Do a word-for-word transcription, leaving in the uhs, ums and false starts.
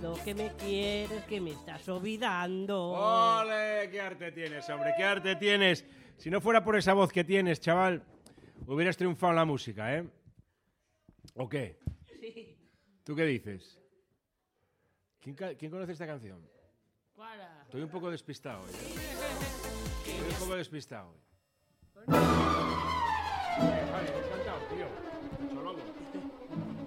Lo que me quieres, que me estás olvidando. ¡Ole! ¡Qué arte tienes, hombre! ¡Qué arte tienes! Si no fuera por esa voz que tienes, chaval, hubieras triunfado en la música, ¿eh? ¿O qué? Sí. ¿Tú qué dices? ¿Quién, ca- ¿quién conoce esta canción? Para. Estoy un poco despistado hoy. ¿eh? Estoy un poco despistado hoy. Vale, ¿qué has cantado, tío? Mucho lobo.